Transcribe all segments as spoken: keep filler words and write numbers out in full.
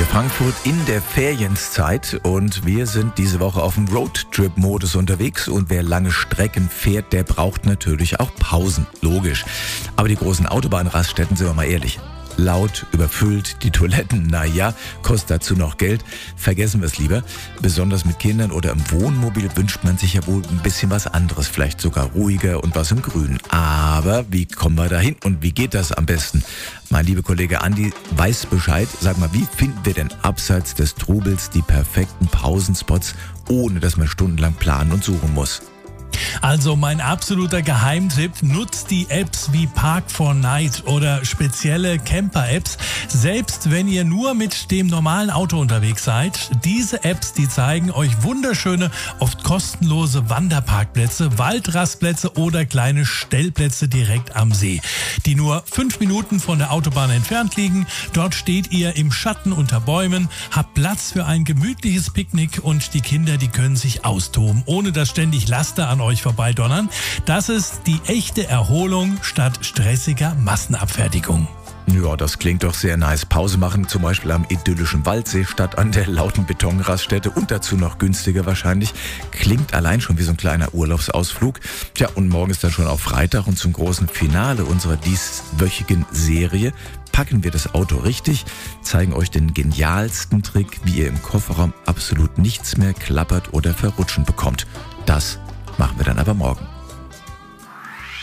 Frankfurt in der Ferienzeit und wir sind diese Woche auf dem Roadtrip-Modus unterwegs und wer lange Strecken fährt, der braucht natürlich auch Pausen, logisch. Aber die großen Autobahnraststätten, sind wir mal ehrlich, laut, überfüllt, die Toiletten, naja, kostet dazu noch Geld. Vergessen wir es lieber. Besonders mit Kindern oder im Wohnmobil wünscht man sich ja wohl ein bisschen was anderes, vielleicht sogar ruhiger und was im Grün. Aber wie kommen wir dahin und wie geht das am besten? Mein lieber Kollege Andi weiß Bescheid. Sag mal, wie finden wir denn abseits des Trubels die perfekten Pausenspots, ohne dass man stundenlang planen und suchen muss? Also mein absoluter Geheimtipp, nutzt die Apps wie Park four Night oder spezielle Camper-Apps. Selbst wenn ihr nur mit dem normalen Auto unterwegs seid, diese Apps, die zeigen euch wunderschöne, oft kostenlose Wanderparkplätze, Waldrastplätze oder kleine Stellplätze direkt am See, die nur fünf Minuten von der Autobahn entfernt liegen. Dort steht ihr im Schatten unter Bäumen, habt Platz für ein gemütliches Picknick und die Kinder, die können sich austoben, ohne dass ständig Laster an euch vorbeidonnern. Das ist die echte Erholung statt stressiger Massenabfertigung. Ja, das klingt doch sehr nice. Pause machen, zum Beispiel am idyllischen Waldsee statt an der lauten Betonraststätte und dazu noch günstiger wahrscheinlich. Klingt allein schon wie so ein kleiner Urlaubsausflug. Tja, und morgen ist dann schon auch Freitag und zum großen Finale unserer dieswöchigen Serie packen wir das Auto richtig, zeigen euch den genialsten Trick, wie ihr im Kofferraum absolut nichts mehr klappert oder verrutschen bekommt. Das machen wir dann aber morgen.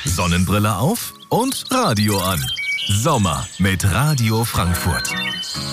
Sonnenbrille auf und Radio an. Sommer mit Radio Frankfurt.